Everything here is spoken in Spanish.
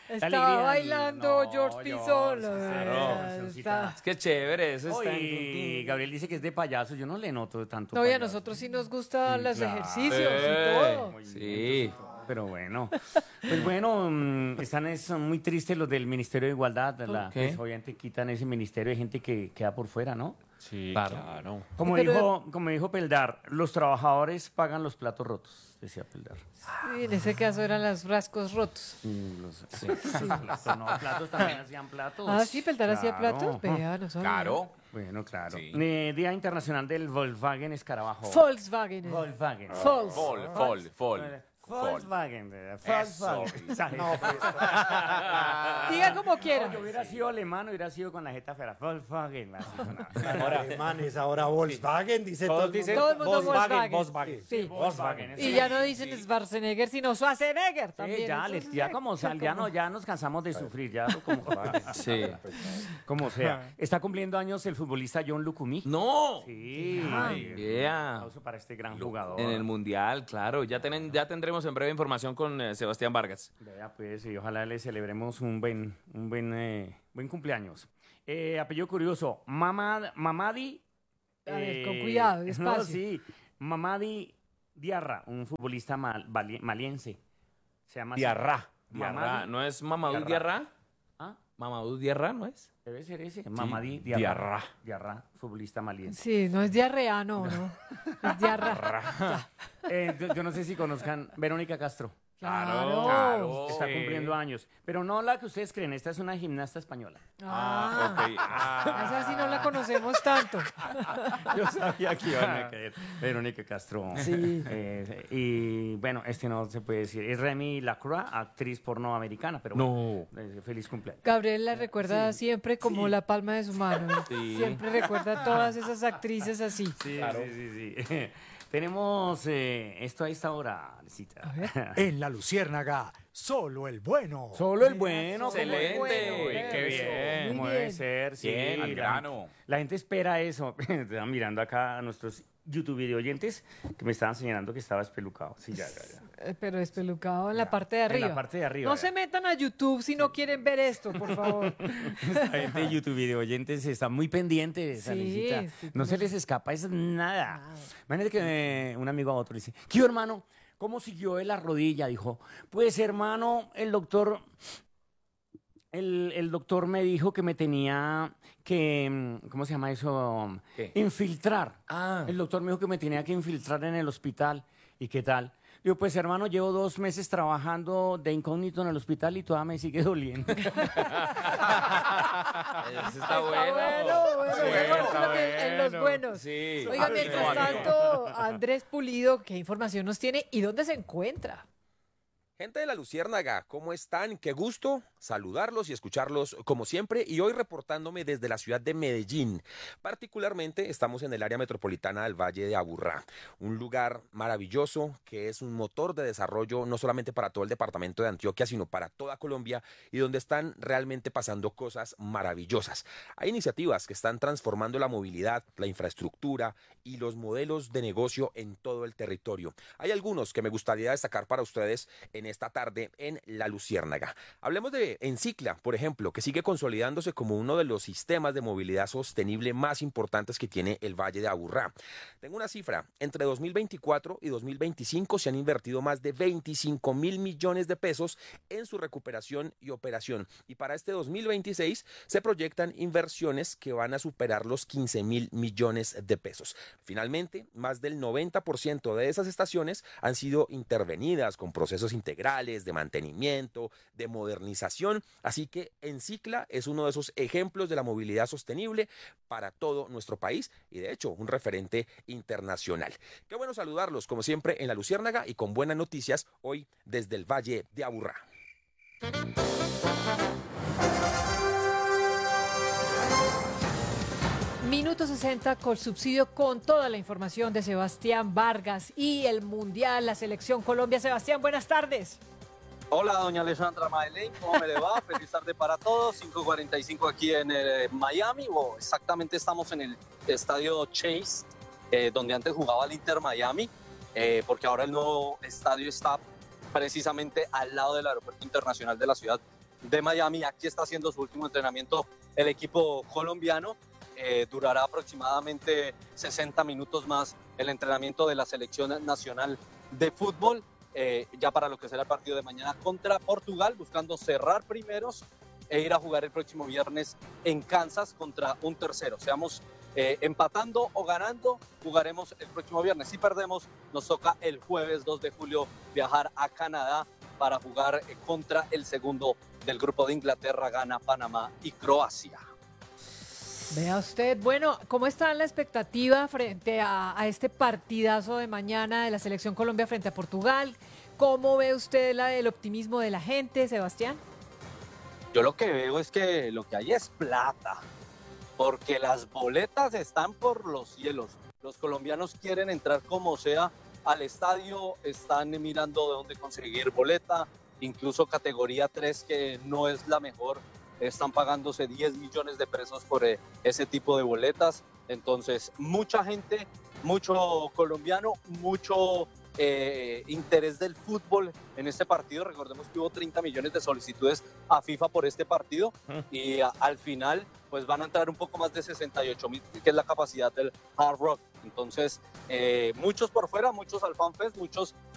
Estaba bailando George Pizzola. Es que chévere, eso está Y Gabriel dice que es de payaso, yo no le noto tanto No, y a payaso. nosotros sí nos gustan los claro. ejercicios y todo. Sí. Pero bueno, pues bueno, son muy tristes los del Ministerio de Igualdad. qué? Pues obviamente quitan ese ministerio de gente que queda por fuera, ¿no? Sí, Claro. claro. Como dijo Peldar, los trabajadores pagan los platos rotos, decía Peldar. Sí, en ese caso eran los frascos rotos. Sí. No, platos también hacían platos. Ah, sí, Peldar hacía Claro. platos. Vea, no sabía. Claro. Bueno, claro. Sí. Día Internacional del Volkswagen Escarabajo. Volkswagen. Volkswagen. Volkswagen. Volkswagen. No, Diga como quiera. yo hubiera sido alemán, hubiera sido con la jeta fera. Volkswagen. así sonaba. Ahora alemanes, ahora Volkswagen, dice todo el mundo. Todo el mundo Volkswagen. Volkswagen. Sí. Volkswagen. Y ya no dicen Schwarzenegger, sino Schwarzenegger también. Sí, ya, Entonces, ya como ya nos cansamos de sufrir, ya Sí. como sea. Está cumpliendo años el futbolista John Lucumí. ¡No! Sí. Yeah. Aplauso para este gran jugador. En el Mundial, claro. Ya tendremos en breve información con Sebastián Vargas. Vea, pues, y ojalá le celebremos un buen cumpleaños. Apellido curioso, Mamadi. A ver, con cuidado, despacio. No, sí, Mamadi Diarra, un futbolista maliense. Se llama así. Diarra. Diarra, ¿no es Mamadou Diarra. Diarra? ¿Ah? ¿Mamadou Diarra no es? Debe ser ese. Mamadi Diarra. Diarra, futbolista maliense. Sí, no es diarrea, no. Es diarra. Yo no sé si conozcan Verónica Castro. Claro. Está cumpliendo años. Pero no la que ustedes creen, esta es una gimnasta española. Esa sí no la conocemos tanto. Yo sabía que iban a caer. Verónica Castro. Sí. Y bueno, no se puede decir. Es Remy Lacroix, actriz porno americana, pero No. bueno, feliz cumpleaños. Gabriel la recuerda siempre como la palma de su mano. Sí. Siempre recuerda a todas esas actrices así. Sí. Tenemos esto a esta hora, Lecita. En la Luciérnaga, solo el bueno. Solo el bueno. Excelente. como el bueno, Uy, qué eso, bien. Como Muy debe bien. ser, sí. Bien, al grano. La gente espera eso. Estaban mirando acá a nuestros YouTube video oyentes que me estaban señalando que estaba espelucado. Sí, ya. Pero despelucado en la parte de arriba. En la parte de arriba, No ya. se metan a YouTube si no quieren ver esto, por favor. La gente de YouTube video oyentes está muy pendiente de esa Sí, Lecita. sí, No se les escapa es nada. Imagínate que un amigo a otro le dice, ¿qué hermano? ¿Cómo siguió de la rodilla? Dijo, pues hermano, el doctor me dijo que me tenía que, ¿cómo se llama eso? ¿Qué? Infiltrar. Ah. El doctor me dijo que me tenía que infiltrar en el hospital. ¿Y qué tal? Digo, pues hermano, llevo 2 meses trabajando de incógnito en el hospital y todavía me sigue doliendo. Eso está Está bueno. bueno. Está En los buenos. Sí. Oiga, mientras tanto, Andrés Pulido, ¿qué información nos tiene y dónde se encuentra? Gente de la Luciérnaga, ¿cómo están? Qué gusto saludarlos y escucharlos como siempre y hoy reportándome desde la ciudad de Medellín. Particularmente estamos en el área metropolitana del Valle de Aburrá, un lugar maravilloso que es un motor de desarrollo no solamente para todo el departamento de Antioquia, sino para toda Colombia y donde están realmente pasando cosas maravillosas. Hay iniciativas que están transformando la movilidad, la infraestructura y los modelos de negocio en todo el territorio. Hay algunos que me gustaría destacar para ustedes en esta tarde en La Luciérnaga. Hablemos de Encicla, por ejemplo, que sigue consolidándose como uno de los sistemas de movilidad sostenible más importantes que tiene el Valle de Aburrá. Tengo una cifra, entre 2024 y 2025 se han invertido más de 25.000 millones de pesos en su recuperación y operación. Y para este 2026 se proyectan inversiones que van a superar los 15.000 millones de pesos. Finalmente, más del 90% de esas estaciones han sido intervenidas con procesos integrales de mantenimiento, de modernización, así que Encicla es uno de esos ejemplos de la movilidad sostenible para todo nuestro país y de hecho un referente internacional. Qué bueno saludarlos como siempre en La Luciérnaga y con buenas noticias hoy desde el Valle de Aburrá. Minuto 60 con subsidio con toda la información de Sebastián Vargas y el Mundial, la Selección Colombia. Sebastián, buenas tardes. Hola, doña Alejandra Madeley, ¿cómo me le va? Feliz tarde para todos, 5:45 aquí en Miami, o exactamente estamos en el estadio Chase, donde antes jugaba el Inter Miami, porque ahora el nuevo estadio está precisamente al lado del Aeropuerto Internacional de la ciudad de Miami. Aquí está haciendo su último entrenamiento el equipo colombiano. Durará aproximadamente 60 minutos más el entrenamiento de la selección nacional de fútbol, ya para lo que será el partido de mañana contra Portugal, buscando cerrar primeros e ir a jugar el próximo viernes en Kansas contra un tercero. Seamos empatando o ganando, jugaremos el próximo viernes. Si perdemos, nos toca el jueves 2 de julio viajar a Canadá para jugar contra el segundo del grupo de Inglaterra, Ghana, Panamá y Croacia. Vea usted, bueno, ¿cómo está la expectativa frente a este partidazo de mañana de la Selección Colombia frente a Portugal? ¿Cómo ve usted el optimismo de la gente, Sebastián? Yo lo que veo es que lo que hay es plata, porque las boletas están por los cielos. Los colombianos quieren entrar como sea al estadio, están mirando de dónde conseguir boleta, incluso categoría 3, que no es la mejor, están pagándose 10 millones de pesos por ese tipo de boletas. Entonces, mucha gente, mucho colombiano, mucho interés del fútbol en este partido. Recordemos que hubo 30 millones de solicitudes a FIFA por este partido y al final pues van a entrar un poco más de 68,000, que es la capacidad del Hard Rock. Entonces, muchos por fuera, muchos al FanFest, muchos